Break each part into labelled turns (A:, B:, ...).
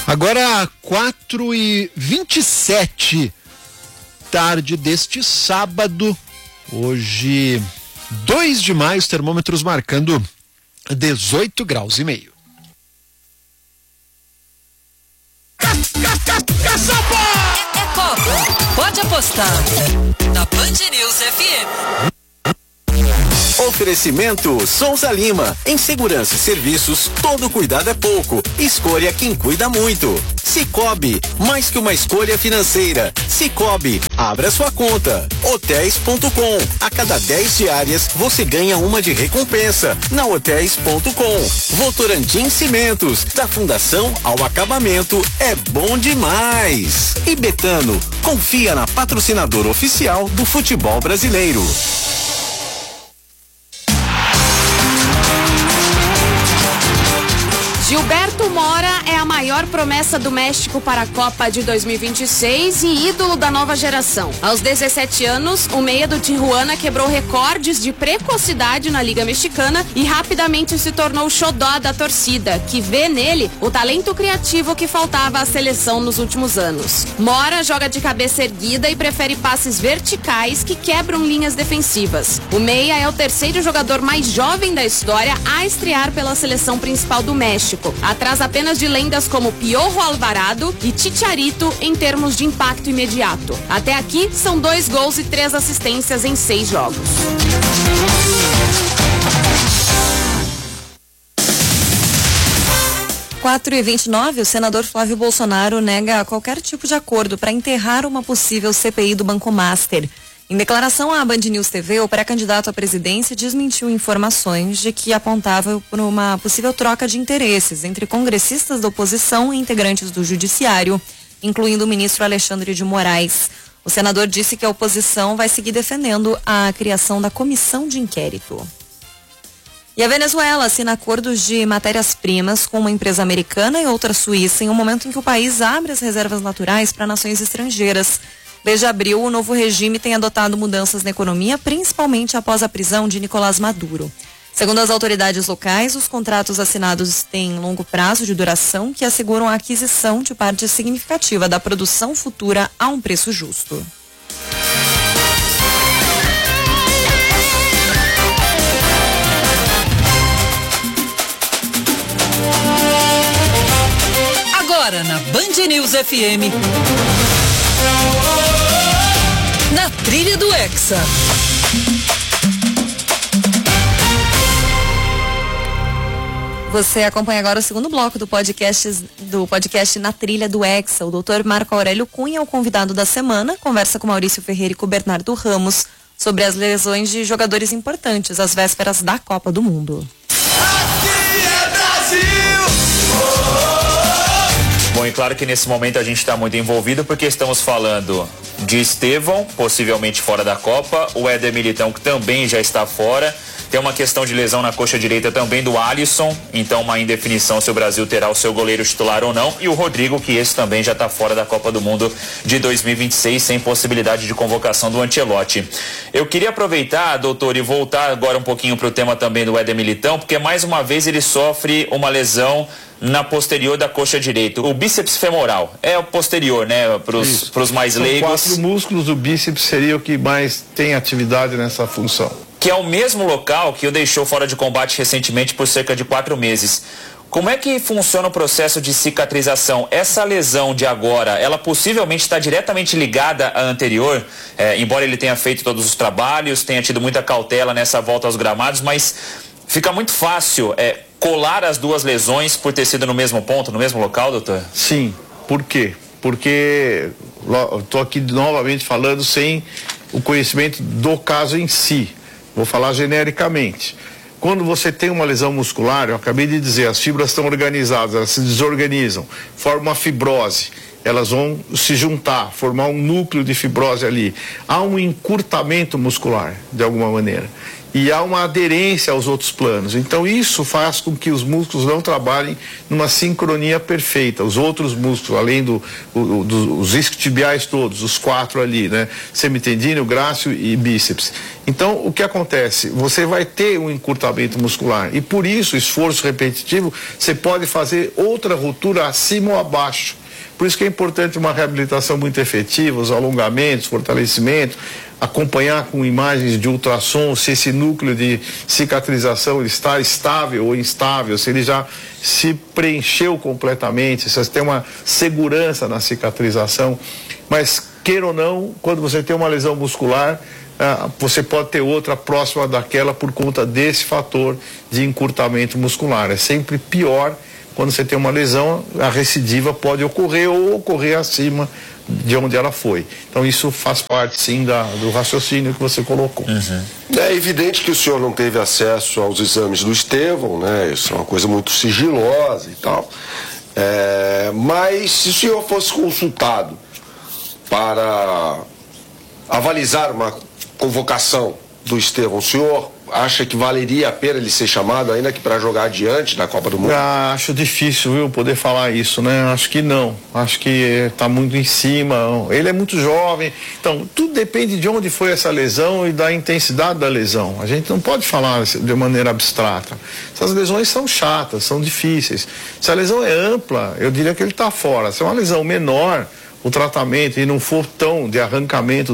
A: Agora 4h27, tarde deste sábado, hoje 2 de maio, os termômetros marcando 18 graus e meio.
B: É Copa, pode apostar na Band News FM.
C: Oferecimento Souza Lima. Em segurança e serviços, todo cuidado é pouco. Escolha quem cuida muito. Cicobi, mais que uma escolha financeira. Cicobi, abra sua conta. Hotéis.com. A cada 10 diárias, você ganha uma de recompensa. Na Hotéis.com. Votorantim Cimentos. Da fundação ao acabamento, é bom demais. E Betano, confia na patrocinadora oficial do futebol brasileiro.
D: Gilberto Mora é a maior promessa do México para a Copa de 2026 e ídolo da nova geração. Aos 17 anos, o meia do Tijuana quebrou recordes de precocidade na Liga Mexicana e rapidamente se tornou o xodó da torcida, que vê nele o talento criativo que faltava à seleção nos últimos anos. Mora joga de cabeça erguida e prefere passes verticais que quebram linhas defensivas. O meia é o terceiro jogador mais jovem da história a estrear pela seleção principal do México, atrás apenas de lendas como Piojo Alvarado e Chicharito em termos de impacto imediato. Até aqui, são 2 gols e 3 assistências em 6 jogos.
E: Quatro e 29, o senador Flávio Bolsonaro nega qualquer tipo de acordo para enterrar uma possível CPI do Banco Master. Em declaração à Band News TV, o pré-candidato à presidência desmentiu informações de que apontavam por uma possível troca de interesses entre congressistas da oposição e integrantes do judiciário, incluindo o ministro Alexandre de Moraes. O senador disse que a oposição vai seguir defendendo a criação da comissão de inquérito. E a Venezuela assina acordos de matérias-primas com uma empresa americana e outra suíça em um momento em que o país abre as reservas naturais para nações estrangeiras. Desde abril, o novo regime tem adotado mudanças na economia, principalmente após a prisão de Nicolás Maduro. Segundo as autoridades locais, os contratos assinados têm longo prazo de duração que asseguram a aquisição de parte significativa da produção futura a um preço justo.
B: Agora na Band News FM. Na trilha do Hexa.
E: Você acompanha agora o segundo bloco do podcast Na Trilha do Hexa. O doutor Marco Aurélio Cunha é o convidado da semana. Conversa com Maurício Ferreira e com Bernardo Ramos sobre as lesões de jogadores importantes às vésperas da Copa do Mundo.
F: Aqui é Brasil!
G: Bom, e claro que nesse momento a gente está muito envolvido porque estamos falando de Estevão, possivelmente fora da Copa, o Éder Militão, que também já está fora, tem uma questão de lesão na coxa direita também do Alisson, então uma indefinição se o Brasil terá o seu goleiro titular ou não, e o Rodrigo, que esse também já está fora da Copa do Mundo de 2026, sem possibilidade de convocação do Ancelotti. Eu queria aproveitar, doutor, e voltar agora um pouquinho para o tema também do Éder Militão, porque mais uma vez ele sofre uma lesão na posterior da coxa direita. O bíceps femoral é o posterior, né? Para os mais leigos.
H: 4 músculos do bíceps seria o que mais tem atividade nessa função.
G: Que é o mesmo local que o deixou fora de combate recentemente por cerca de 4 meses. Como é que funciona o processo de cicatrização? Essa lesão de agora, ela possivelmente está diretamente ligada à anterior, embora ele tenha feito todos os trabalhos, tenha tido muita cautela nessa volta aos gramados, mas fica muito fácil colar as duas lesões por ter sido no mesmo ponto, no mesmo local, doutor?
H: Sim. Por quê? Porque estou aqui novamente falando sem o conhecimento do caso em si. Vou falar genericamente. Quando você tem uma lesão muscular, eu acabei de dizer, as fibras estão organizadas, elas se desorganizam, formam uma fibrose. Elas vão se juntar, formar um núcleo de fibrose ali. Há um encurtamento muscular, de alguma maneira. e há uma aderência aos outros planos. Então isso faz com que os músculos não trabalhem numa sincronia perfeita. Os outros músculos, além dos isquiotibiais todos, os 4 ali, né? Semitendíneo, grácil e bíceps. Então o que acontece? Você vai ter um encurtamento muscular e por isso, esforço repetitivo, você pode fazer outra ruptura acima ou abaixo. Por isso que é importante uma reabilitação muito efetiva, os alongamentos, fortalecimento, acompanhar com imagens de ultrassom se esse núcleo de cicatrização está estável ou instável, se ele já se preencheu completamente, se você tem uma segurança na cicatrização. Mas, queira ou não, quando você tem uma lesão muscular, você pode ter outra próxima daquela por conta desse fator de encurtamento muscular. É sempre pior quando você tem uma lesão, a recidiva pode ocorrer ou ocorrer acima de onde ela foi. Então isso faz parte sim do raciocínio que você colocou.
I: É evidente que o senhor não teve acesso aos exames do Estevão, né? Isso é uma coisa muito sigilosa e tal. Mas se o senhor fosse consultado para avalizar uma convocação do Estevão, o senhor acha que valeria a pena ele ser chamado ainda que para jogar adiante da Copa do Mundo?
H: Acho difícil, viu, poder falar isso, né? Acho que não. Acho que está muito em cima. Ele é muito jovem. Então, tudo depende de onde foi essa lesão e da intensidade da lesão. A gente não pode falar de maneira abstrata. Essas lesões são chatas, são difíceis. Se a lesão é ampla, eu diria que ele está fora. Se é uma lesão menor, o tratamento e não for tão de arrancamento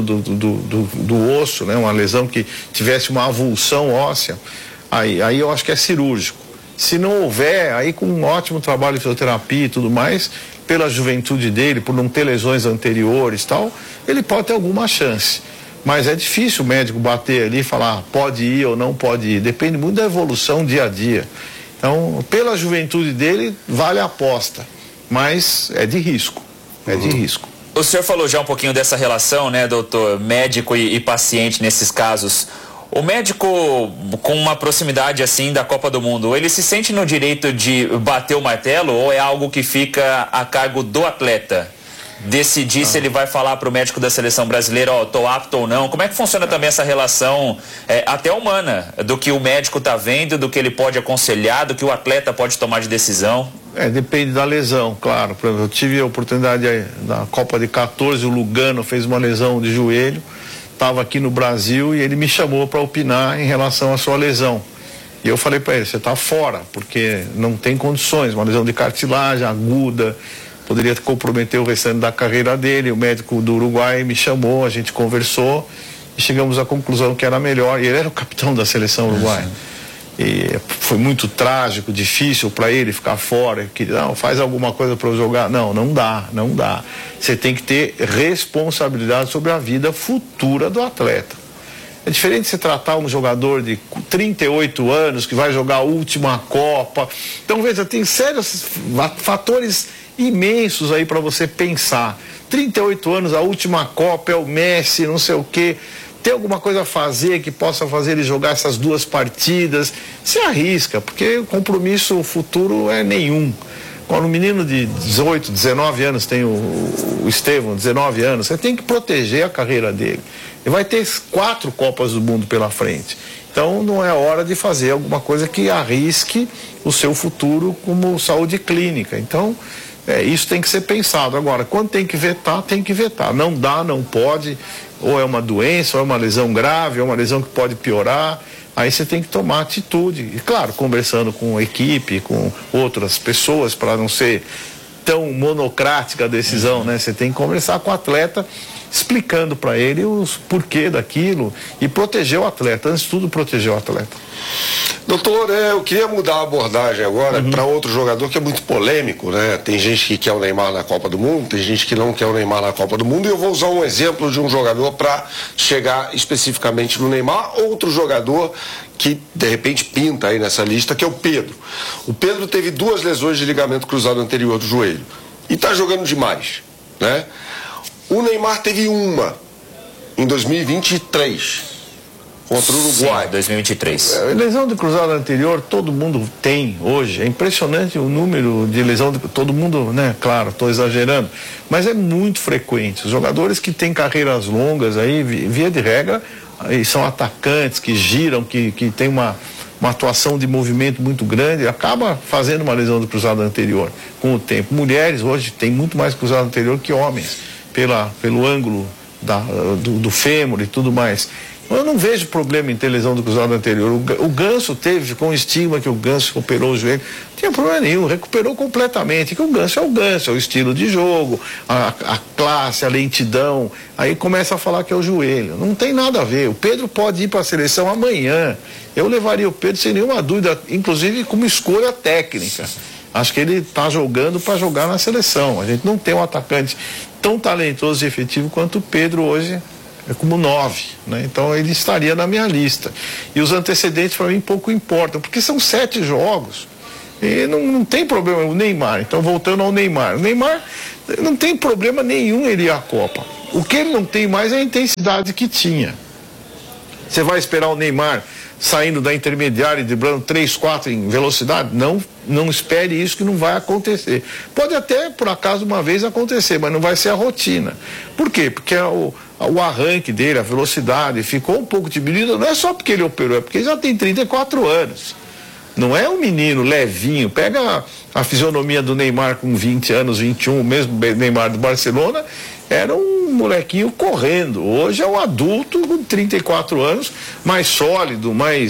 H: do osso, né, uma lesão que tivesse uma avulsão óssea, aí eu acho que é cirúrgico. Se não houver, aí com um ótimo trabalho de fisioterapia e tudo mais, pela juventude dele, por não ter lesões anteriores e tal, ele pode ter alguma chance. Mas é difícil o médico bater ali e falar pode ir ou não pode ir. Depende muito da evolução dia a dia. Então, pela juventude dele, vale a aposta. Mas é de risco. É de risco.
G: O senhor falou já um pouquinho dessa relação, né, doutor, médico e paciente nesses casos. O médico com uma proximidade assim da Copa do Mundo, ele se sente no direito de bater o martelo ou é algo que fica a cargo do atleta? Decidir se ele vai falar para o médico da seleção brasileira, tô apto ou não. Como é que funciona também essa relação até humana, do que o médico está vendo, do que ele pode aconselhar, do que o atleta pode tomar de decisão?
H: Depende da lesão, claro. Por exemplo, eu tive a oportunidade na Copa de 14, o Lugano fez uma lesão de joelho, estava aqui no Brasil e ele me chamou para opinar em relação à sua lesão. E eu falei para ele, você está fora, porque não tem condições, uma lesão de cartilagem aguda, poderia comprometer o restante da carreira dele. O médico do Uruguai me chamou, a gente conversou e chegamos à conclusão que era melhor. E ele era o capitão da seleção uruguaia. E foi muito trágico, difícil para ele ficar fora. Que não, faz alguma coisa para eu jogar. Não dá. Você tem que ter responsabilidade sobre a vida futura do atleta. É diferente você tratar um jogador de 38 anos que vai jogar a última Copa. Então, veja, tem sérios fatores imensos aí para você pensar. 38 anos, a última Copa, é o Messi, não sei o quê. Tem alguma coisa a fazer que possa fazer ele jogar essas duas partidas? Se arrisca, porque o compromisso futuro é nenhum. Quando um menino de 18, 19 anos, tem o Estevão, 19 anos, você tem que proteger a carreira dele. Ele vai ter 4 Copas do Mundo pela frente. Então não é hora de fazer alguma coisa que arrisque o seu futuro como saúde clínica. Então, isso tem que ser pensado. Agora, quando tem que vetar, tem que vetar. Não dá, não pode, ou é uma doença, ou é uma lesão grave, ou é uma lesão que pode piorar. Aí você tem que tomar atitude. E claro, conversando com a equipe, com outras pessoas, para não ser tão monocrática a decisão, né? Você tem que conversar com o atleta, explicando para ele os porquê daquilo e proteger o atleta. Antes de tudo, proteger o atleta.
I: Doutor, eu queria mudar a abordagem agora para outro jogador que é muito polêmico, né? Tem gente que quer o Neymar na Copa do Mundo, tem gente que não quer o Neymar na Copa do Mundo, e eu vou usar um exemplo de um jogador para chegar especificamente no Neymar. Outro jogador que de repente pinta aí nessa lista, que é o Pedro. O Pedro teve 2 lesões de ligamento cruzado anterior do joelho e está jogando demais, né? O Neymar teve uma em 2023 contra o Uruguai.
G: Sim, 2023.
H: Lesão de cruzado anterior todo mundo tem hoje. É impressionante o número de lesão de todo mundo, né? Claro, estou exagerando, mas é muito frequente. Os jogadores que têm carreiras longas aí, via de regra, e são atacantes que giram, que tem uma atuação de movimento muito grande, acaba fazendo uma lesão do cruzado anterior com o tempo. Mulheres hoje têm muito mais cruzado anterior que homens, pelo ângulo do fêmur e tudo mais. Eu não vejo problema em ter lesão do cruzado anterior. O Ganso teve, com o estigma que o Ganso operou o joelho, não tinha problema nenhum, recuperou completamente, que o Ganso é o estilo de jogo, a classe, a lentidão, aí começa a falar que é o joelho. Não tem nada a ver. O Pedro pode ir para a seleção amanhã. Eu levaria o Pedro sem nenhuma dúvida, inclusive como escolha técnica. Acho que ele está jogando para jogar na seleção. A gente não tem um atacante tão talentoso e efetivo quanto o Pedro hoje. É como 9, né? Então ele estaria na minha lista. E os antecedentes para mim pouco importam, porque são 7 jogos. E não tem problema o Neymar. Então voltando ao Neymar. O Neymar não tem problema nenhum ele ir à Copa. O que ele não tem mais é a intensidade que tinha. Você vai esperar o Neymar saindo da intermediária e driblando 3, 4 em velocidade? Não espere isso, que não vai acontecer. Pode até, por acaso, uma vez acontecer, mas não vai ser a rotina. Por quê? Porque o arranque dele, a velocidade, ficou um pouco diminuído. Não é só porque ele operou, é porque ele já tem 34 anos. Não é um menino levinho. Pega a fisionomia do Neymar com 20 anos, 21, o mesmo Neymar do Barcelona, era um molequinho correndo. Hoje é um adulto com 34 anos, mais sólido,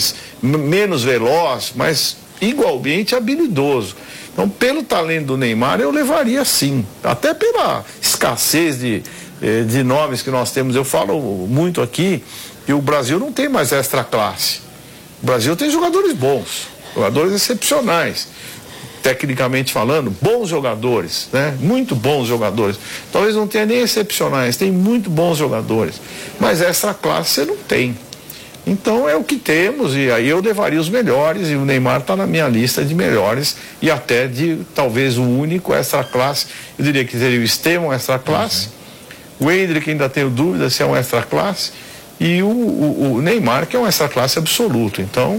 H: menos veloz, mas igualmente habilidoso. Então, pelo talento do Neymar, eu levaria sim. Até pela escassez de nomes que nós temos. Eu falo muito aqui que o Brasil não tem mais extra classe. O Brasil tem jogadores bons, jogadores excepcionais, tecnicamente falando, bons jogadores, né? Muito bons jogadores. Talvez não tenha nem excepcionais, tem muito bons jogadores, mas extra classe você não tem. Então é o que temos, e aí eu levaria os melhores, e o Neymar está na minha lista de melhores, e até de talvez o único extra classe. Eu diria que seria o Estevão extra classe, o Endrick ainda tenho dúvida se é um extra classe, e o Neymar, que é um extra classe absoluto. Então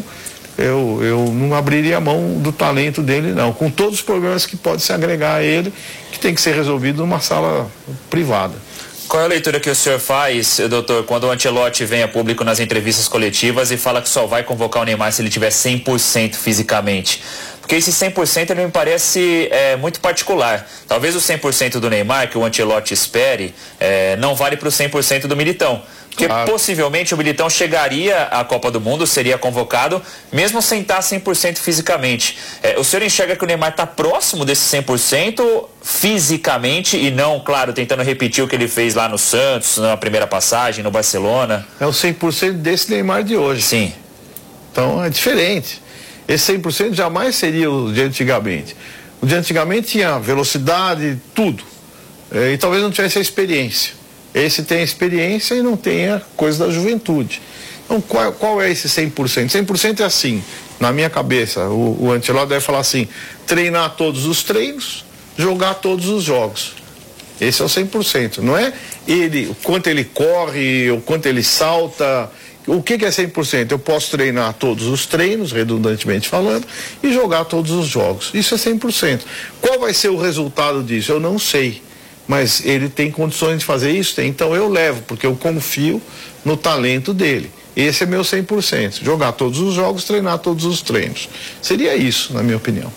H: eu não abriria a mão do talento dele, não, com todos os problemas que pode se agregar a ele, que tem que ser resolvido numa sala privada.
G: Qual é a leitura que o senhor faz, doutor, quando o Ancelotti vem a público nas entrevistas coletivas e fala que só vai convocar o Neymar se ele tiver 100% fisicamente? Porque esse 100% ele me parece muito particular. Talvez o 100% do Neymar, que o Ancelotti espere, não vale para o 100% do Militão. Porque possivelmente o Militão chegaria à Copa do Mundo, seria convocado, mesmo sem estar 100% fisicamente. O senhor enxerga que o Neymar está próximo desse 100% fisicamente e não, claro, tentando repetir o que ele fez lá no Santos, na primeira passagem, no Barcelona?
H: É o 100% desse Neymar de hoje.
G: Sim.
H: Então é diferente. Esse 100% jamais seria o de antigamente. O de antigamente tinha velocidade, tudo. E talvez não tivesse a experiência. Esse tem a experiência e não tem a coisa da juventude. Então qual é esse 100%? 100% é assim, na minha cabeça. O Ancelotti deve falar assim: treinar todos os treinos, jogar todos os jogos. Esse é o 100%. Não é ele, o quanto ele corre, o quanto ele salta. O que é 100%? Eu posso treinar todos os treinos, redundantemente falando, e jogar todos os jogos. Isso é 100%. Qual vai ser o resultado disso? Eu não sei. Mas ele tem condições de fazer isso? Tem. Então eu levo, porque eu confio no talento dele. Esse é meu 100%. Jogar todos os jogos, treinar todos os treinos. Seria isso, na minha opinião.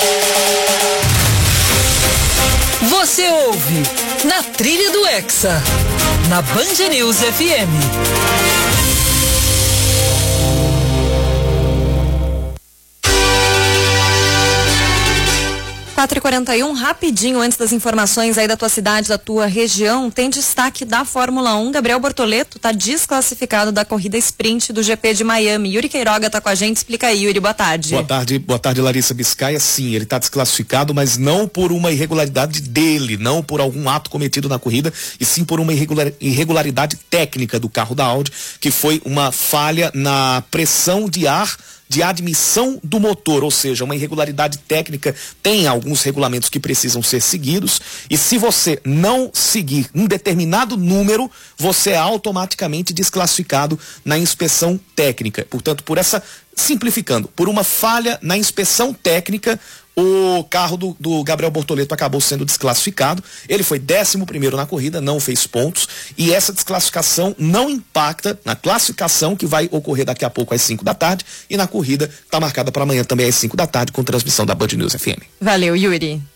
B: Você ouve Na Trilha do Hexa, na Band News FM.
E: 4h41, rapidinho, antes das informações aí da tua cidade, da tua região, tem destaque da Fórmula 1. Gabriel Bortoleto está desclassificado da corrida sprint do GP de Miami. Yuri Queiroga está com a gente, explica aí, Yuri, boa tarde.
J: Boa tarde, Larissa Biscaia. Sim, ele está desclassificado, mas não por uma irregularidade dele, não por algum ato cometido na corrida, e sim por uma irregularidade técnica do carro da Audi, que foi uma falha na pressão de ar de admissão do motor, ou seja, uma irregularidade técnica. Tem alguns regulamentos que precisam ser seguidos, e se você não seguir um determinado número, você é automaticamente desclassificado na inspeção técnica. Portanto, por essa simplificando, por uma falha na inspeção técnica, o carro do Gabriel Bortoleto acabou sendo desclassificado. Ele foi 11º na corrida, não fez pontos, e essa desclassificação não impacta na classificação que vai ocorrer daqui a pouco às 5 da tarde, e na corrida está marcada para amanhã também às 5 da tarde, com transmissão da Band News FM.
E: Valeu, Yuri.